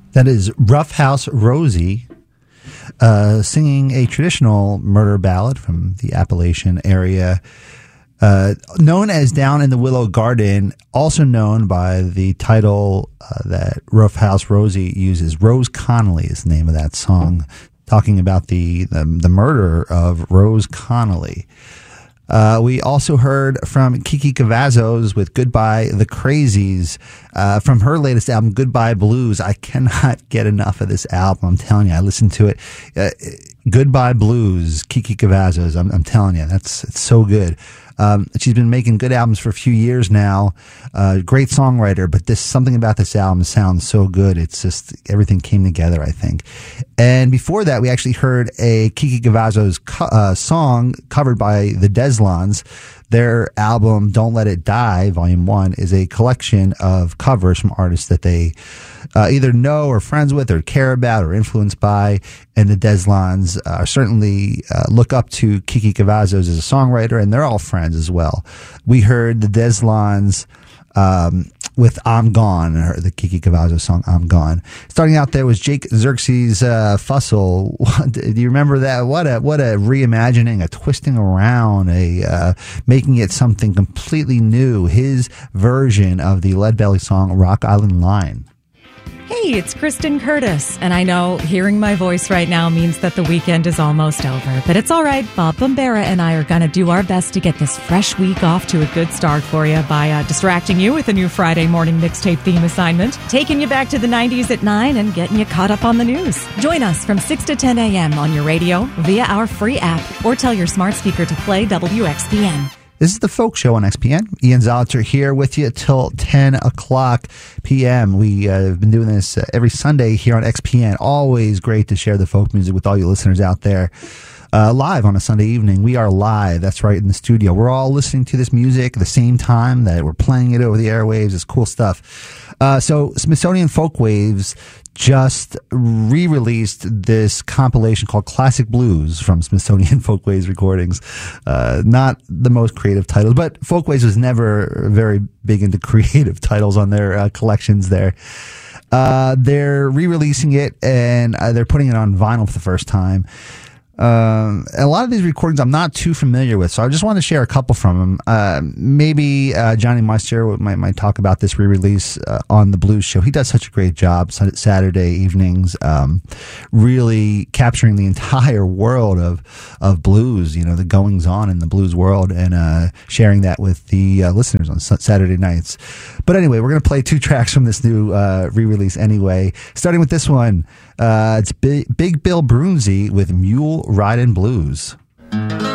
That is Rough House Rosie singing a traditional murder ballad from the Appalachian area, known as Down in the Willow Garden, also known by the title that Rough House Rosie uses. Rose Connolly is the name of that song, talking about the murder of Rose Connolly. We also heard from Kiki Cavazos with Goodbye the Crazies from her latest album, Goodbye Blues. I cannot get enough of this album. I'm telling you, I listened to it. Goodbye Blues, Kiki Cavazos. I'm telling you, it's so good. She's been making good albums for a few years now. Great songwriter, but something about this album sounds so good. It's just everything came together, I think. And before that, we actually heard a Kiki Cavazos song covered by the Deslons. Their album, Don't Let It Die, Volume 1, is a collection of covers from artists that they either know or friends with or care about or influenced by. And the Deslons certainly look up to Kiki Cavazos as a songwriter, and they're all friends as well. We heard the Deslons with I'm Gone, the Kiki Cavazos song I'm Gone. Starting out there was Jake Xerxes Fussell. Do you remember that? What a reimagining, a twisting around, making it something completely new. His version of the Leadbelly song Rock Island Line. Hey, it's Kristen Curtis, and I know hearing my voice right now means that the weekend is almost over, but it's all right. Bob Bombera and I are going to do our best to get this fresh week off to a good start for you by distracting you with a new Friday morning mixtape theme assignment, taking you back to the 90s at 9 and getting you caught up on the news. Join us from 6 to 10 a.m. on your radio, via our free app, or tell your smart speaker to play WXPN. This is the Folk Show on XPN. Ian Zoliter here with you till 10 o'clock p.m. We have been doing this every Sunday here on XPN. Always great to share the folk music with all you listeners out there. Live on a Sunday evening. We are live. That's right, in the studio. We're all listening to this music at the same time that we're playing it over the airwaves. It's cool stuff. So Smithsonian Folkwaves just re-released this compilation called Classic Blues from Smithsonian Folkways recordings. Not the most creative titles, but Folkways was never very big into creative titles on their collections there. They're re-releasing it, and they're putting it on vinyl for the first time. A lot of these recordings I'm not too familiar with, so I just want to share a couple from them. Maybe Johnny Meister might talk about this re-release on the Blues Show. He does such a great job Saturday evenings, really capturing the entire world of blues, the goings on in the blues world, and sharing that with the listeners on Saturday nights. But anyway, we're going to play two tracks from this new re-release anyway, starting with this one. It's Big Bill Brunzi with Mule Ridin' Blues.